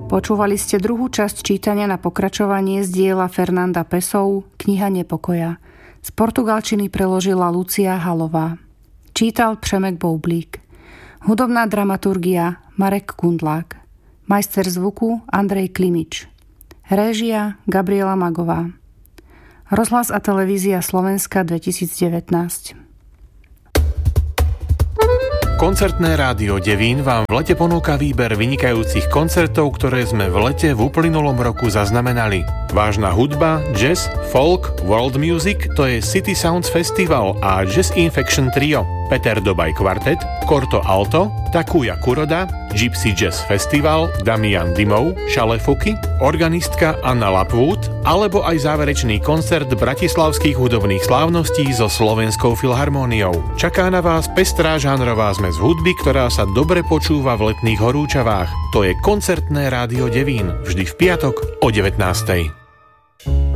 Počúvali ste druhú časť čítania na pokračovanie z diela Fernanda Pessoa Kniha nepokoja. Z portugalčiny preložila Lucia Halová. Čítal Přemek Boublík. Hudobná dramaturgia Marek Kundlák. Majster zvuku Andrej Klimič. Réžia Gabriela Magová. Rozhlas a televízia Slovenska 2019. Koncertné rádio Devín vám v lete ponúka výber vynikajúcich koncertov, ktoré sme v lete v uplynulom roku zaznamenali. Vážna hudba, jazz, folk, world music, to je City Sounds Festival a Jazz Infection Trio, Peter Dobaj Quartet, Corto Alto, Takuya Kuroda, Gypsy Jazz Festival, Damian Dimov, Šalefuky, organistka Anna Lapwood, alebo aj záverečný koncert bratislavských hudobných slávností so Slovenskou filharmóniou. Čaká na vás pestrá žánrová zmes hudby, ktorá sa dobre počúva v letných horúčavách. To je Koncertné rádio Devín, vždy v piatok o 19:00.